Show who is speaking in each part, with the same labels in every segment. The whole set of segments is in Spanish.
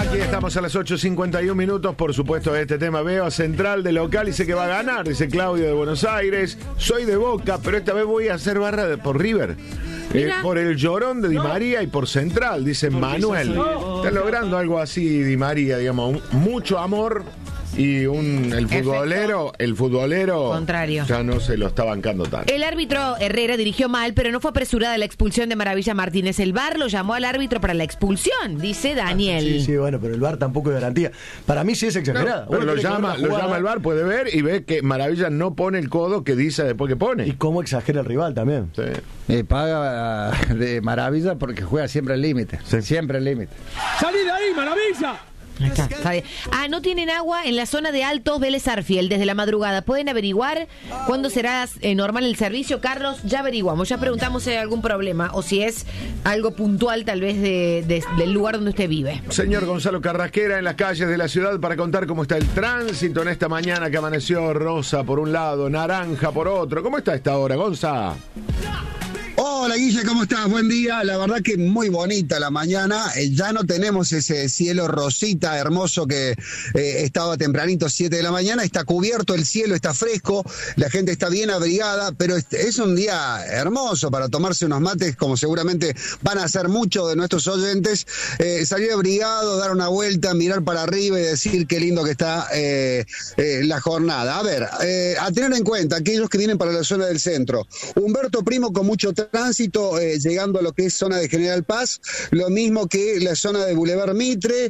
Speaker 1: Aquí estamos a las 8:51 minutos. Por supuesto, este tema veo a Central de local y sé que va a ganar, dice Claudio de Buenos Aires. Soy de Boca, pero esta vez voy a hacer barra por River. Por el llorón de Di María y por Central, dice Manuel. Está logrando algo así Di María, digamos, mucho amor. Y el futbolero
Speaker 2: contrario
Speaker 1: ya no se lo está bancando tanto.
Speaker 2: El árbitro Herrera dirigió mal, pero no fue apresurada la expulsión de Maravilla Martínez. El VAR lo llamó al árbitro para la expulsión, dice Daniel.
Speaker 3: Sí, bueno, pero el VAR tampoco es garantía. Para mí sí es exagerada.
Speaker 1: No, pero lo llama el VAR, puede ver y ve que Maravilla no pone el codo que dice después que pone.
Speaker 3: Y cómo exagera el rival también.
Speaker 1: Sí.
Speaker 4: Paga de Maravilla porque juega siempre al límite. Sí. Siempre al límite.
Speaker 5: ¡Salí de ahí, Maravilla!
Speaker 2: Está bien. No tienen agua en la zona de Altos Vélez Arfiel desde la madrugada. ¿Pueden averiguar cuándo será normal el servicio? Carlos, ya averiguamos, ya preguntamos si hay algún problema o si es algo puntual tal vez del lugar donde usted vive.
Speaker 1: Señor Gonzalo Carrasquera en las calles de la ciudad para contar cómo está el tránsito en esta mañana que amaneció rosa por un lado, naranja por otro. ¿Cómo está esta hora, Gonza?
Speaker 6: Hola Guille, ¿cómo estás? Buen día. La verdad que muy bonita la mañana. Ya no tenemos ese cielo rosita hermoso que estaba tempranito, 7 de la mañana. Está cubierto el cielo, está fresco, la gente está bien abrigada, pero es un día hermoso para tomarse unos mates, como seguramente van a hacer muchos de nuestros oyentes. Salir abrigado, dar una vuelta, mirar para arriba y decir qué lindo que está la jornada. A ver, a tener en cuenta aquellos que vienen para la zona del centro. Humberto Primo con mucho tránsito, llegando a lo que es zona de General Paz, lo mismo que la zona de Boulevard Mitre,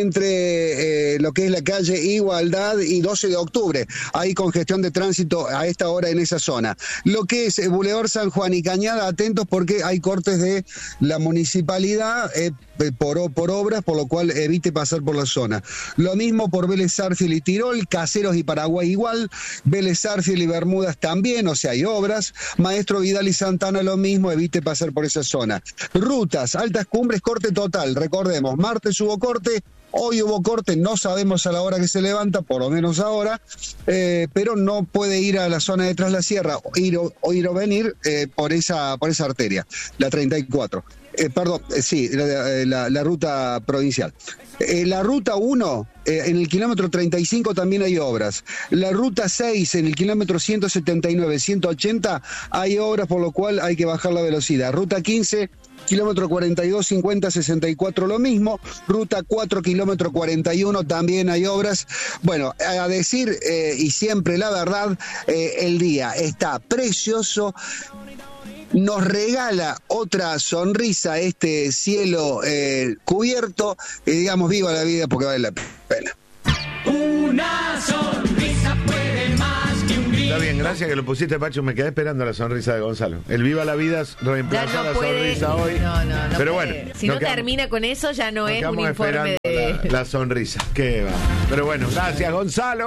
Speaker 6: entre lo que es la calle Igualdad y 12 de octubre. Hay congestión de tránsito a esta hora en esa zona. Lo que es Boulevard San Juan y Cañada, atentos porque hay cortes de la municipalidad por obras, por lo cual evite pasar por la zona. Lo mismo por Vélez Sarsfield y Tirol, Caseros y Paraguay igual, Vélez Sarsfield y Bermudas también, o sea, hay obras. Maestro Vidal y Santana lo mismo, evite pasar por esa zona. Rutas, Altas Cumbres, corte total, recordemos, martes hubo corte, hoy hubo corte, no sabemos a la hora que se levanta, por lo menos ahora, pero no puede ir a la zona de Tras la Sierra, ir o venir por esa arteria, la 34. La ruta provincial. La ruta 1, en el kilómetro 35 también hay obras. La ruta 6, en el kilómetro 179, 180, hay obras, por lo cual hay que bajar la velocidad. Ruta 15, kilómetro 42, 50, 64, lo mismo. Ruta 4, kilómetro 41, también hay obras. Bueno, a decir, y siempre la verdad, el día está precioso. Nos regala otra sonrisa este cielo cubierto y digamos viva la vida porque vale la pena.
Speaker 5: Una sonrisa puede más que un grito.
Speaker 1: Está bien, gracias que lo pusiste, Pacho. Me quedé esperando la sonrisa de Gonzalo. El viva la vida reemplazó la sonrisa hoy.
Speaker 2: No
Speaker 1: pero
Speaker 2: puede.
Speaker 1: Bueno,
Speaker 2: si no termina con eso ya no es un informe
Speaker 1: de la sonrisa. Qué va. Pero bueno, gracias, Gonzalo.